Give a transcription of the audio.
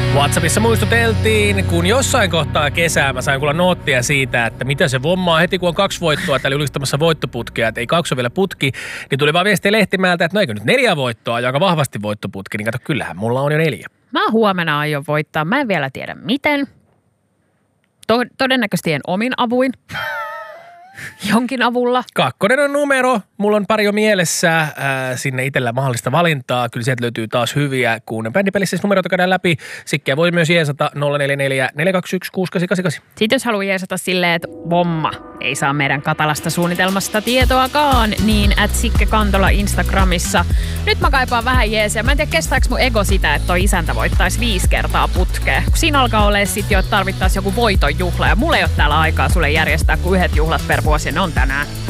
WhatsAppissa muistuteltiin, kun jossain kohtaa kesää mä sain kuulla noottia siitä, että mitä se vommaa heti, kun on 2 voittoa täällä ylistamassa voittoputkea, että ei 2 ole vielä putki, niin tuli vaan viestiä Lehtimäeltä, että no eikö nyt 4 voittoa, joka vahvasti voittoputki, niin kato, kyllähän mulla on jo 4. Mä huomenna aion voittaa, mä en vielä tiedä miten. Todennäköisesti en omin avuin. Jonkin avulla. 2 on numero. Mulla on pari jo mielessä sinne itsellä mahdollista valintaa. Kyllä sieltä löytyy taas hyviä, kun bändipelissä siis numeroita käydään läpi. Sikkiä voi myös jeesata 044 421 6888. Sitten jos haluaa jeesata silleen, että vomma ei saa meidän katalasta suunnitelmasta tietoakaan, niin @Sikke Kantola Instagramissa. Nyt mä kaipaan vähän jeesiä. Mä en tiedä, kestääkö mun ego sitä, että toi isäntä voittaisi 5 kertaa putkeen. Siinä alkaa olemaan sit jo, että tarvittaisiin joku voitonjuhla. Ja mulla ei ole täällä aikaa sulle järjestää kuin 1 juhlat per vuosi, ne on tänään.